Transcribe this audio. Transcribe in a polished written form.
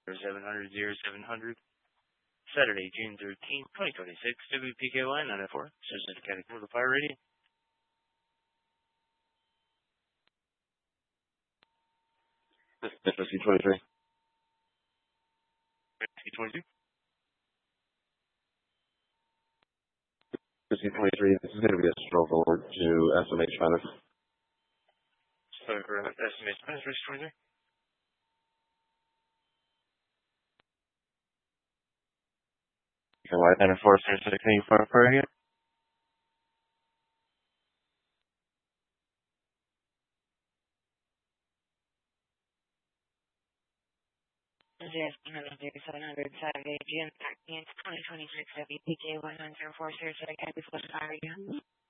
700. Saturday, June 13th, 2026, WPKY 904, Sarasota County Portal Fire Radio. Rescue 23. Rescue 22. Rescue 23, this is going to be a stroke over to SMH Spanish. So for SMH Spanish, Rescue 23. PKY 904, Sarasota County Portal Fire Radio. Yes, 700 Saturday, June 13th, 2026, WPK 104, Sarasota County Fire Radio.